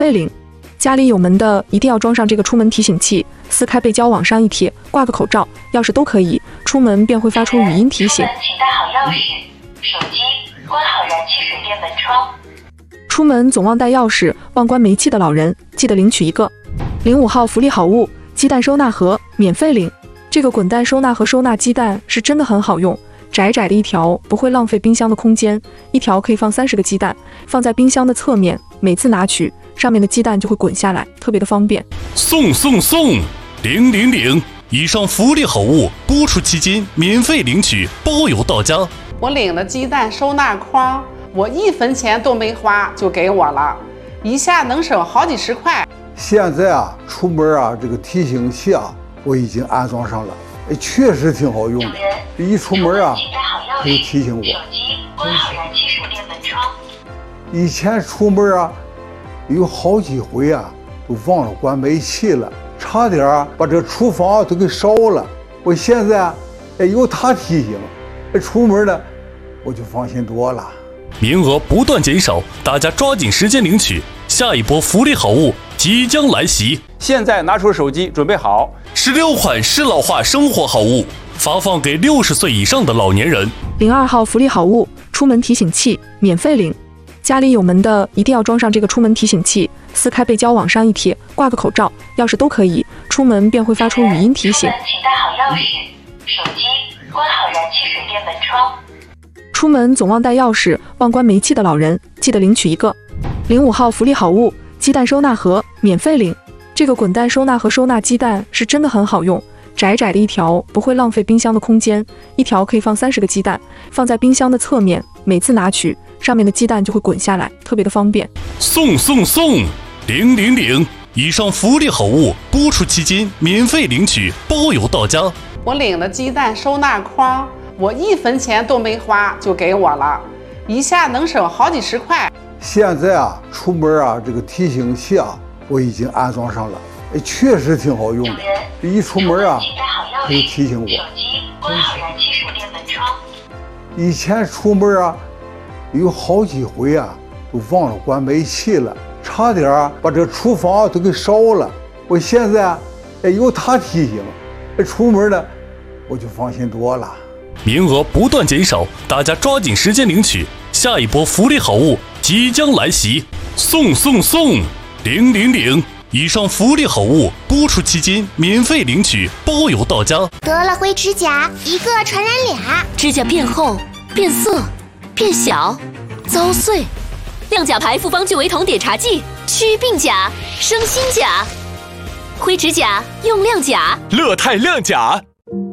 背铃，家里有门的一定要装上这个出门提醒器，撕开背胶往上一贴，挂个口罩、钥匙都可以，出门便会发出语音提醒。 请带好钥匙、手机，关好燃气水电门窗。 出门总忘带钥匙、忘关煤气的老人，记得领取一个。05号福利好物，鸡蛋收纳盒免费领。这个滚蛋收纳盒收纳鸡蛋是真的很好用，窄窄的一条不会浪费冰箱的空间，一条可以放30个鸡蛋，放在冰箱的侧面，每次拿取上面的鸡蛋就会滚下来，特别的方便。 送000！以上福利好物播出期间免费领取，包邮到家。 我领了鸡蛋收纳筐，我1分钱都没花就给我了，一下能省好几十块。 现在啊，出门啊，这个提醒器啊，我已经安装上了，确实挺好用的。一出门啊，它就提醒我。 手机关好燃气水电门窗。 以前出门啊，有好几回啊，都忘了关煤气了，差点把这厨房都给烧了。我现在有它提醒，出门呢我就放心多了。 名额不断减少，大家抓紧时间领取，下一波福利好物即将来袭。 现在拿出手机准备好 ，16款适老化生活好物发放给60岁以上的老年人。 02号福利好物，出门提醒器免费领。家里有门的一定要装上这个出门提醒器，撕开背胶往上一贴，挂个口罩、钥匙都可以，出门便会发出语音提醒。 请带好钥匙、手机，关好燃气水电门窗。 出门总忘带钥匙、忘关煤气的老人，记得领取一个。05号福利好物，鸡蛋收纳盒免费领。这个滚蛋收纳盒收纳鸡蛋是真的很好用，窄窄的一条不会浪费冰箱的空间，一条可以放30个鸡蛋，放在冰箱的侧面，每次拿取上面的鸡蛋就会滚下来，特别的方便。 送000！以上福利好物播出期间免费领取，包邮到家。 我领了鸡蛋收纳筐，我1分钱都没花就给我了，一下能省好几十块。 现在啊，出门啊，这个提醒器啊，我已经安装上了，确实挺好用的。一出门啊，它就提醒我。 手机关好燃气水电门窗。 以前出门啊，有好几回啊，都忘了关煤气了，差点把这厨房都给烧了。我现在有它提醒，出门呢我就放心多了。 名额不断减少，大家抓紧时间领取，下一波福利好物即将来袭。送000！以上福利好物播出期间免费领取，包邮到家。 得了灰指甲，一个传染俩， 指甲变厚、变色、变小、遭碎。亮甲牌复方聚维酮碘茶剂，祛病甲、生新甲。灰指甲用亮甲， 乐泰亮甲。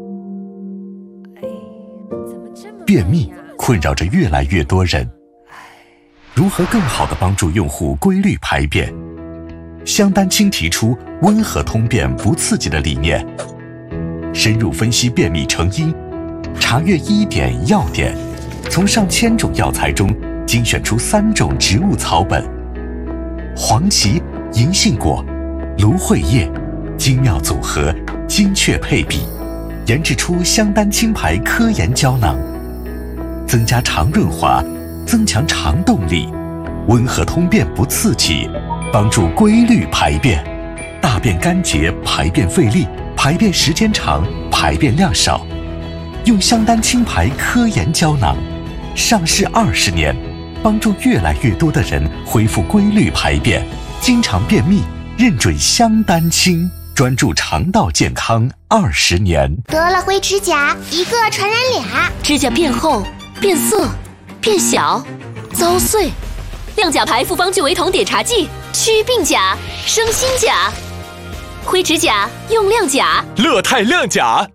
便秘困扰着越来越多人，如何更好地帮助用户规律排便？香丹青提出温和通便不刺激的理念，深入分析便秘成因，查阅医典药典，从上千种药材中精选出3种植物草本，黄芪、银杏果、芦荟叶，精妙组合，精确配比，研制出香丹青牌科研胶囊，增加肠润滑，增强肠动力，温和通便不刺激，帮助规律排便，大便干结，排便费力，排便时间长，排便量少。用香丹青牌科研胶囊，上市20年，帮助越来越多的人恢复规律排便。经常便秘，认准香丹青，专注肠道健康20年。 得了灰指甲，一个传染俩， 指甲变厚、变色、变小、遭碎。亮甲牌复方聚维酮碘茶剂，祛病甲、生新甲。灰指甲用亮甲， 乐泰亮甲。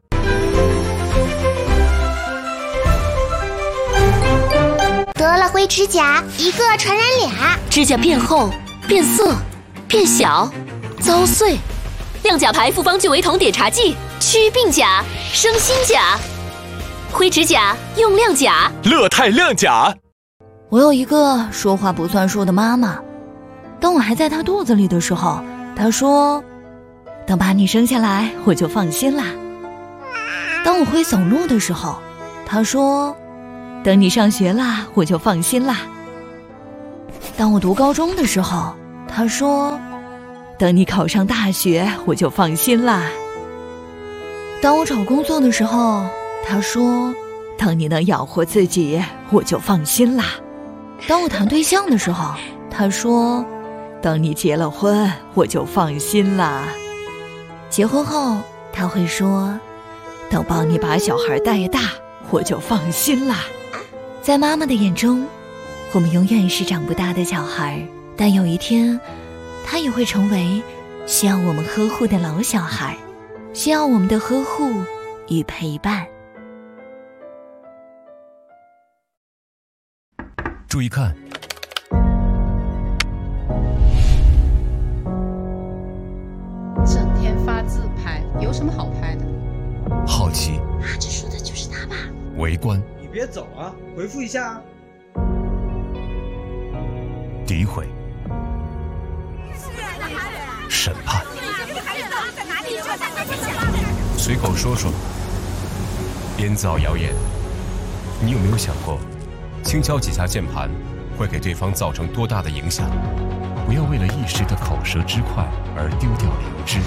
得了灰指甲，一个传染俩， 指甲变厚、变色、变小、遭碎。亮甲牌复方聚维酮碘茶剂，祛病甲、生新甲。灰指甲用亮甲， 乐泰亮甲。 我有一个说话不算数的妈妈，当我还在她肚子里的时候，她说：“等把你生下来，我就放心啦。”当我会走路的时候，她说：“等你上学啦，我就放心啦。”当我读高中的时候， 他说，等你考上大学，我就放心啦。当我找工作的时候，他说，等你能养活自己，我就放心啦。当我谈对象的时候，他说，等你结了婚，我就放心啦。结婚后，他会说，等帮你把小孩带大，我就放心啦。在妈妈的眼中，我们永远是长不大的小孩，但有一天，他也会成为需要我们呵护的老小孩，需要我们的呵护与陪伴。 注意看， 整天发自拍，有什么好拍的？ 好奇， 这说的就是他吧？ 围观， 你别走啊，回复一下啊。 诋毁，审判， 随口说说，编造谣言。你有没有想过，轻敲几下键盘会给对方造成多大的影响？不要为了一时的口舌之快而丢掉良知。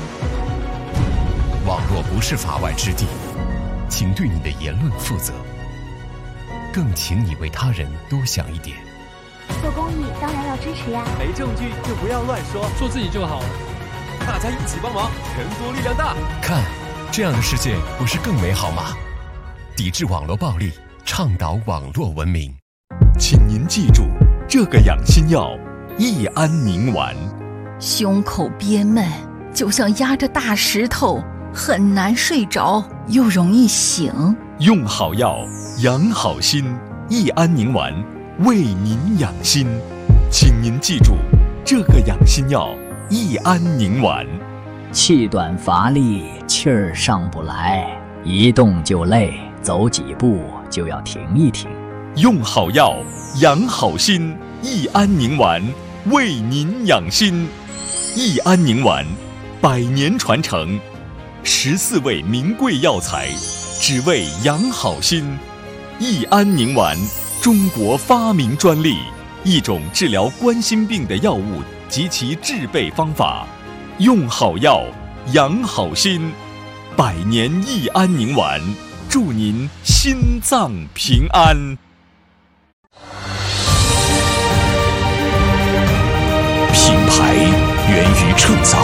网络不是法外之地，请对你的言论负责，更请你为他人多想一点。 做公益当然要支持呀， 没证据就不要乱说， 做自己就好了。 大家一起帮忙，人多力量大。 看，这样的世界不是更美好吗？抵制网络暴力，倡导网络文明。 请您记住，这个养心药益安宁丸。 胸口憋闷，就像压着大石头，很难睡着，又容易醒。 用好药，养好心，益安宁丸为您养心。请您记住，这个养心药益安宁丸。 气短乏力，气儿上不来，一动就累，走几步就要停一停。 用好药，养好心，益安宁丸为您养心。益安宁丸100年传承，14味名贵药材，只为养好心。益安宁丸，中国发明专利，一种治疗冠心病的药物及其制备方法。用好药，养好心，100年益安宁丸，祝您心脏平安。品牌源于创造，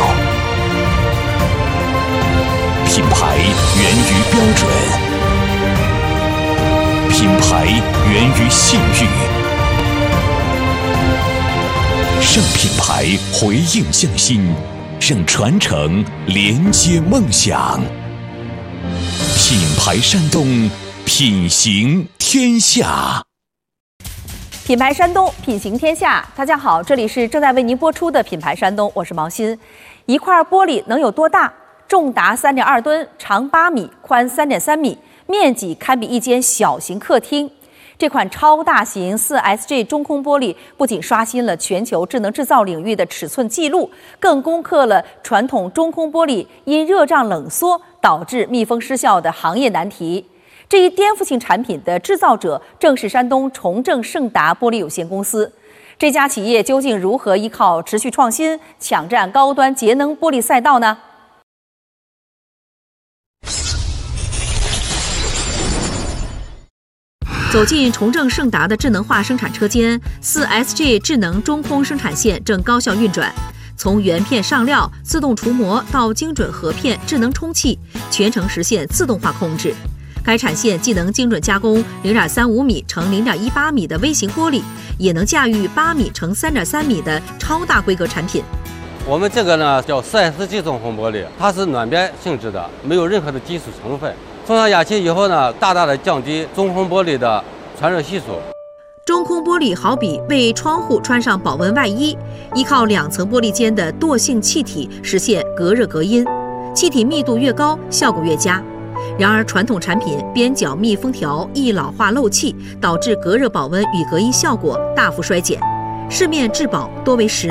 品牌源于标准，品牌源于信誉，让品牌回应向心，让传承连接梦想。品牌山东，品行天下。 品牌山东，品行天下。大家好，这里是正在为您播出的品牌山东，我是毛新。一块玻璃能有多大？重达3.2吨，长8米，宽3.3米，面积堪比一间小型客厅。这款超大型 4SG 中空玻璃不仅刷新了全球智能制造领域的尺寸记录，更攻克了传统中空玻璃因热胀冷缩导致密封失效的行业难题。这一颠覆性产品的制造者正是山东崇正盛达玻璃有限公司。这家企业究竟如何依靠持续创新抢占高端节能玻璃赛道呢？走进崇正盛达的智能化生产车间， 4SG 智能中空生产线正高效运转，从原片上料、自动除膜到精准合片、智能充气，全程实现自动化控制。该产线既能精准加工 0.35 米乘 0.18 米的微型玻璃，也能驾驭8米乘 3.3 米的超大规格产品。 我们这个呢叫 4SG 中空玻璃，它是暖边性质的，没有任何的金属成分。封上氩气以后呢，大大的降低中空玻璃的传热系数。 中空玻璃好比为窗户穿上保温外衣，依靠2层玻璃间的惰性气体实现隔热隔音，气体密度越高，效果越佳。然而，传统产品边角密封条易老化漏气，导致隔热保温与隔音效果大幅衰减。市面质保多为10年，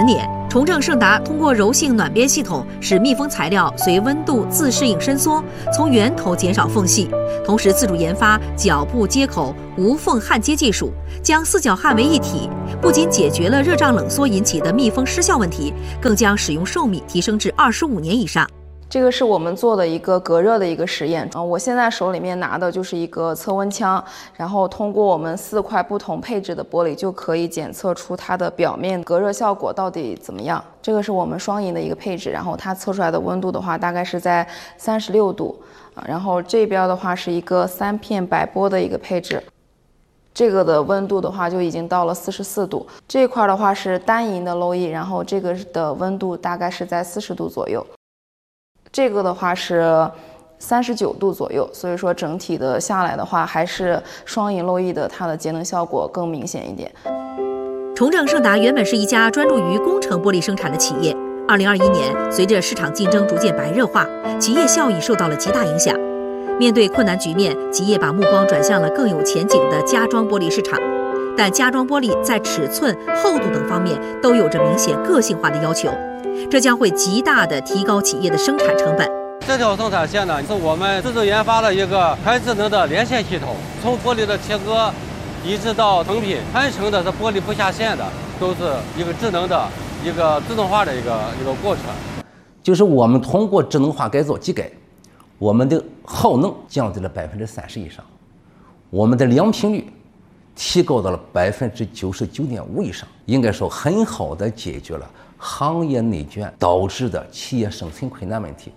重正盛达通过柔性暖边系统，使密封材料随温度自适应伸缩，从源头减少缝隙，同时自主研发角部接口无缝焊接技术，将4角焊为一体，不仅解决了热胀冷缩引起的密封失效问题，更将使用寿命提升至25年以上。 这个是我们做的一个隔热的一个实验。我现在手里面拿的就是一个测温枪，然后通过我们4块不同配置的玻璃，就可以检测出它的表面隔热效果到底怎么样。这个是我们双银的一个配置，然后它测出来的温度的话，大概是在36度。然后这边的话是一个3片白玻的一个配置。这个的温度的话就已经到了44度，这块的话是单银的 low E， 然后这个的温度大概是在40度左右。这个的话是39度左右，所以说整体的下来的话，还是双银 low E 的它的节能效果更明显一点。 重正盛达原本是一家专注于工程玻璃生产的企业，2021年随着市场竞争逐渐白热化，企业效益受到了极大影响。面对困难局面，企业把目光转向了更有前景的家装玻璃市场。但家装玻璃在尺寸、厚度等方面都有着明显个性化的要求，这将会极大地提高企业的生产成本。 这条生产线呢，是我们自主研发的一个全智能的连线系统，从玻璃的切割，一直到成品，全程的是玻璃不下线的，都是一个智能的、一个自动化的一个过程。 就是我们通过智能化改造机改，我们的耗能降低了30%以上，我们的良品率提高到了99.5%以上，应该说很好的解决了行业内卷导致的企业生存困难问题。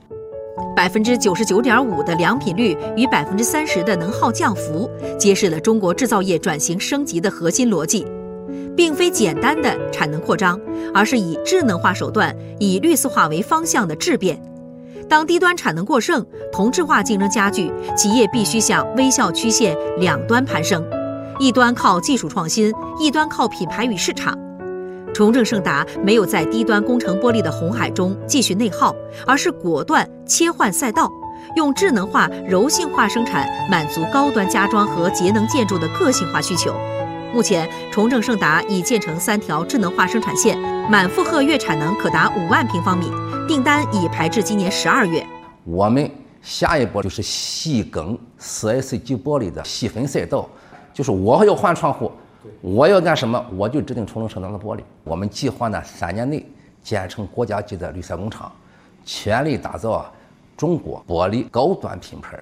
99.5%的良品率与30%的能耗降幅，揭示了中国制造业转型升级的核心逻辑，并非简单的产能扩张，而是以智能化手段、以绿色化为方向的质变。当低端产能过剩、同质化竞争加剧，企业必须向微笑曲线两端攀升，一端靠技术创新，一端靠品牌与市场。重正盛达没有在低端工程玻璃的红海中继续内耗，而是果断切换赛道，用智能化、柔性化生产满足高端家装和节能建筑的个性化需求。目前，重正盛达已建成3条智能化生产线，满负荷月产能可达5万平方米，订单已排至今年12月。 我们下一步就是细耕 4S 级玻璃的细分赛道，就是我要换窗户，我要干什么，我就指定重正盛达的玻璃。我们计划呢3年内建成国家级的绿色工厂，全力打造中国玻璃高端品牌。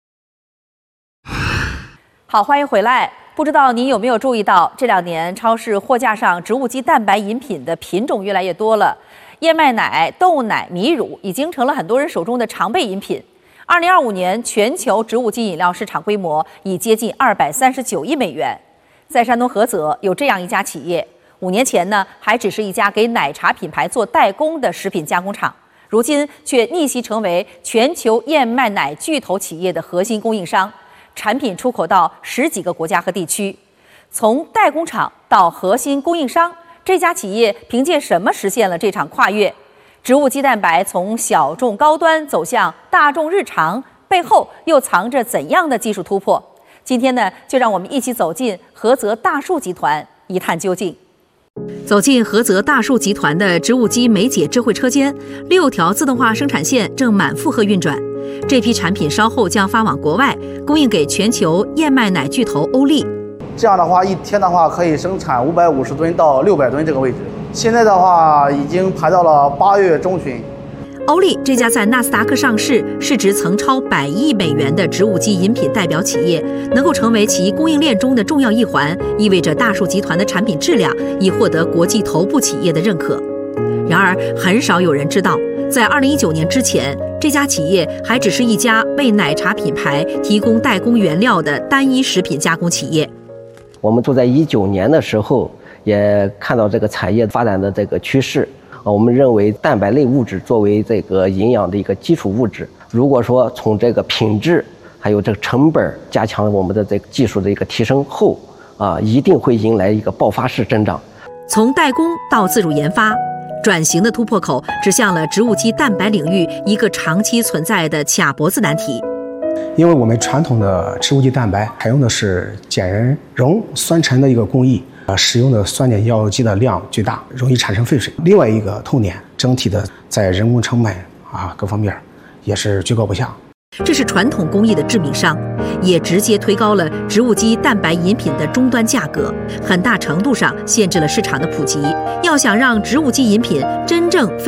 好，欢迎回来。不知道您有没有注意到，这2年超市货架上植物基蛋白饮品的品种越来越多了，燕麦奶、豆奶、米乳已经成了很多人手中的常备饮品。2025年全球植物基饮料市场规模已接近239亿美元。在山东菏泽有这样一家企业，5年前呢还只是一家给奶茶品牌做代工的食品加工厂，如今却逆袭成为全球燕麦奶巨头企业的核心供应商。产品出口到10几个国家和地区，从代工厂到核心供应商，这家企业凭借什么实现了这场跨越？植物基蛋白从小众高端走向大众日常，背后又藏着怎样的技术突破？今天呢，就让我们一起走进菏泽大树集团一探究竟。走进菏泽大树集团的植物基酶解智慧车间，6条自动化生产线正满负荷运转。这批产品稍后将发往国外，供应给全球燕麦奶巨头欧丽。 这样的话，一天的话可以生产550吨到600吨这个位置。现在的话，已经排到了8月中旬。 欧丽这家在纳斯达克上市、市值曾超100亿美元的植物基饮品代表企业，能够成为其供应链中的重要一环，意味着大树集团的产品质量已获得国际头部企业的认可。然而，很少有人知道，在2019年之前，这家企业还只是一家为奶茶品牌提供代工原料的单一食品加工企业。 我们就在19年的时候，也看到这个产业发展的这个趋势。我们认为蛋白类物质作为这个营养的一个基础物质，如果说从这个品质还有这个成本加强我们的这个技术的一个提升后，一定会迎来一个爆发式增长。 从代工到自主研发，转型的突破口指向了植物基蛋白领域一个长期存在的卡脖子难题。 因为我们传统的植物基蛋白采用的是碱溶酸沉的一个工艺， 使用的酸碱药剂的量巨大，容易产生废水。另外一个痛点，整体的在人工成本各方面也是居高不下。 这是传统工艺的致命伤，也直接推高了植物基蛋白饮品的终端价格，很大程度上限制了市场的普及。要想让植物基饮品真正